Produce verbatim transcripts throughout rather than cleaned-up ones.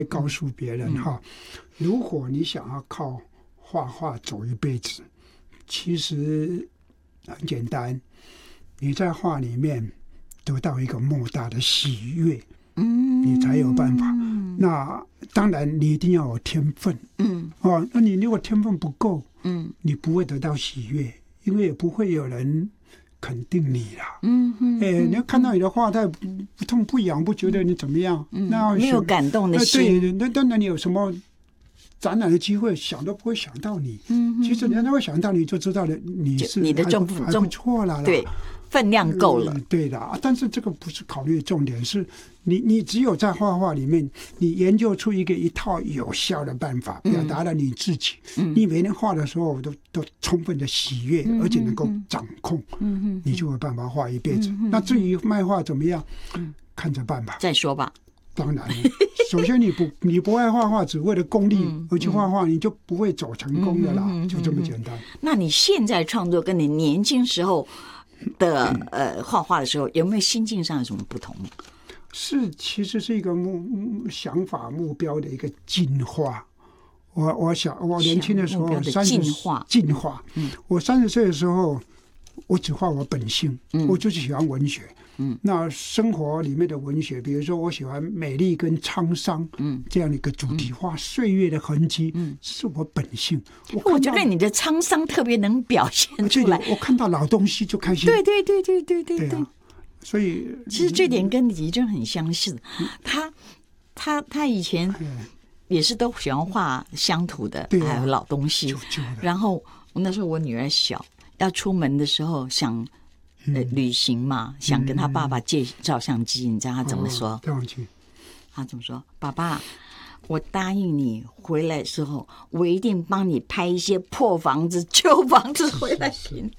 告诉别人哈，如果你想要靠画画走一辈子，其实很简单，你在画里面得到一个莫大的喜悦，嗯，你才有办法。那当然，你一定要有天分，嗯，哦，那你如果天分不够，嗯，你不会得到喜悦，因为也不会有人肯定你啦，嗯嗯，哎、欸，你要看到你的画，他不不痛不痒，不觉得你怎么样， 嗯， 那没有感动的心， 对，那当然你有什么展览的机会，想都不会想到你，嗯，其实人家会想到你，就知道了你是你的重还不错了啦， 对，分量够了， 嗯、对的，但是这个不是考虑的重点，是你你只有在画画里面，你研究出一个一套有效的办法，表达了你自己。嗯、你每天画的时候都都充分的喜悦，嗯、而且能够掌控，嗯、你就有办法画一辈子。嗯、那至于卖画怎么样，嗯、看着办吧。 再说吧。 当然，首先你不你不爱画画，只为了功利而去画画，你就不会走成功的啦，嗯、就这么简单。 那你现在创作跟你年轻时候的呃画画的时候，有没有心境上有什么不同？ 是，其实是一个目想法目标的一个进化。我我想，我年轻的时候三十进化进化。嗯，我三十岁的时候，我只画我本性，嗯、我就是喜欢文学。嗯，那生活里面的文学，比如说我喜欢美丽跟沧桑，嗯，这样的一个主题画岁月的痕迹，嗯，是我本性。 我, 我觉得你的沧桑特别能表现出来。 我看到老东西就开心。 对对对对对对对, 对、啊。所以， 其实这点跟李真很相似。他他他以前也是都喜欢画乡土的， 对啊、 还有老东西。 旧旧的然后那时候我女儿小，要出门的时候想。呃，旅行嘛，想跟他爸爸借照相机，嗯、你知道他怎么说？ 哦、 他怎么说？爸爸，我答应你回来的时候，我一定帮你拍一些破房子、旧房子回来。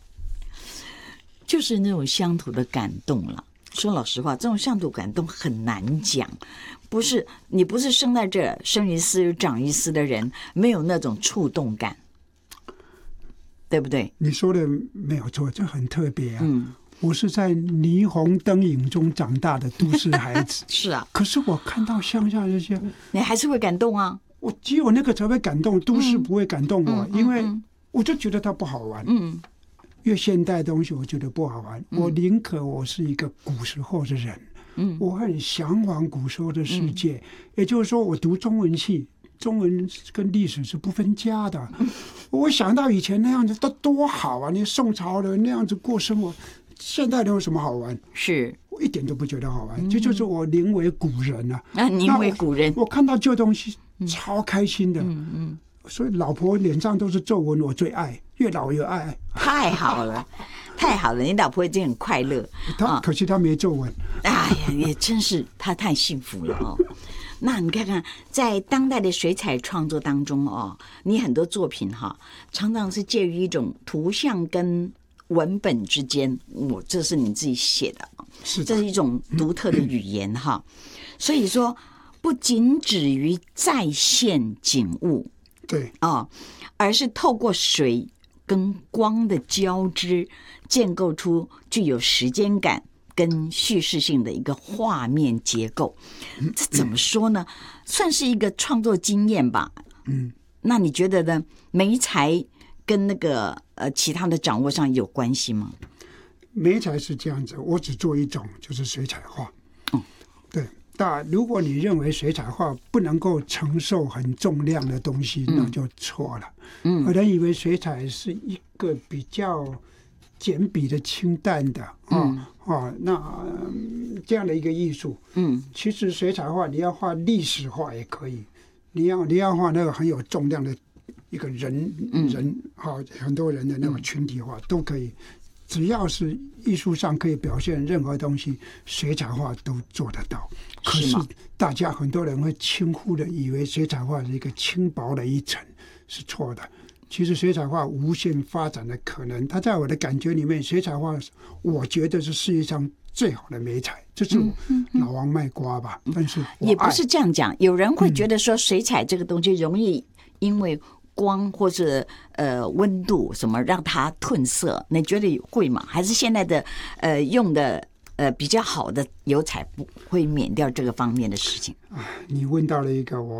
就是那种乡土的感动了。说老实话，这种乡土感动很难讲，不是你不是生在这生于斯长于斯的人，没有那种触动感。对不对？ 你说的没有错，这很特别啊。嗯，我是在霓虹灯影中长大的都市孩子。 是啊， 可是我看到乡下这些， 你还是会感动啊。 我只有那个才会感动，都市不会感动我，嗯、因为我就觉得它不好玩。嗯，越现代的东西我觉得不好玩，嗯、我宁可我是一个古时候的人。嗯，我很向往古时候的世界，嗯、也就是说，我读中文系。中文跟历史是不分家的，我想到以前那样子，都多好啊！你宋朝人那样子过生活，现代人有什么好玩？ 是我一点都不觉得好玩，嗯、这就是我宁为古人啊！ 啊，宁为古人， 我, 我看到旧东西超开心的，嗯嗯，所以老婆脸上都是皱纹，我最爱，越老越爱。 太好了，太好了！你老婆一定很快乐， 她可惜她没皱纹。 哎呀，也真是她太幸福了哦。那你看看，在当代的水彩创作当中哦，你很多作品哈，常常是介于一种图像跟文本之间。我这是你自己写的， 是的， 这是一种独特的语言哈。所以说，不仅止于再现景物， 对啊、哦，而是透过水跟光的交织，建构出具有时间感跟叙事性的一个画面结构。这怎么说呢？算是一个创作经验吧。嗯，那你觉得呢？媒材跟那个呃其他的掌握上有关系吗？ 媒材是这样子，我只做一种，就是水彩画。嗯，对。但如果你认为水彩画不能够承受很重量的东西，嗯、那就错了。嗯，有人以为水彩是一个比较简笔的清淡的啊、嗯哦、那、呃、这样的一个艺术，嗯，其实水彩画你要画历史画也可以，你要你要画那个很有重量的一个人、嗯、人哈、哦、很多人的那种群体画、嗯、都可以，只要是艺术上可以表现任何东西，水彩画都做得到。可是大家很多人会轻忽的以为水彩画是一个轻薄的一层，是错的。其实水彩画无限发展的可能，它在我的感觉里面，水彩画我觉得是世界上最好的媒材，这是我老王卖瓜吧。嗯嗯、但是也不是这样讲，有人会觉得说水彩这个东西容易因为光或者呃温度什么让它褪色，你觉得会吗？还是现在的呃用的呃比较好的油彩不会免掉这个方面的事情？ 啊，你问到了一个我